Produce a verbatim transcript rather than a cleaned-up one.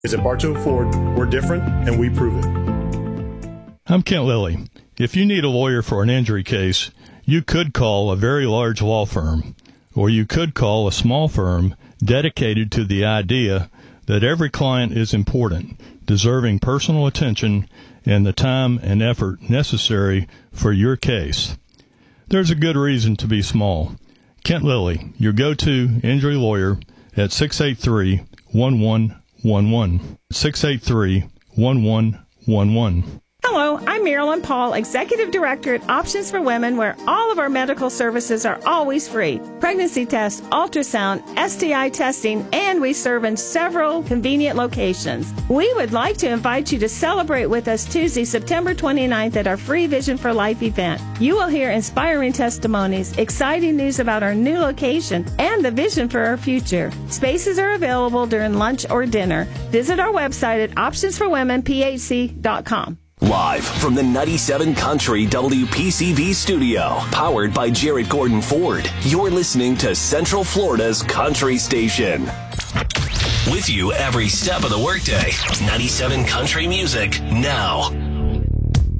Is at Bartow Ford, we're different, and we prove it. I'm Kent Lilly. If you need a lawyer for an injury case, you could call a very large law firm, or you could call a small firm dedicated to the idea that every client is important, deserving personal attention and the time and effort necessary for your case. There's a good reason to be small. Kent Lilly, your go-to injury lawyer at six eight three, one one one one. six eight three, one one one one. Hello, I'm Marilyn Paul, Executive Director at Options for Women, where all of our medical services are always free. Pregnancy tests, ultrasound, S T I testing, and we serve in several convenient locations. We would like to invite you to celebrate with us Tuesday, September twenty-ninth at our free Vision for Life event. You will hear inspiring testimonies, exciting news about our new location, and the vision for our future. Spaces are available during lunch or dinner. Visit our website at options for women p h c dot com. Live from the ninety-seven Country W P C V studio, powered by Jarrett Gordon Ford, you're listening to Central Florida's Country Station. With you every step of the workday, ninety-seven Country Music, now.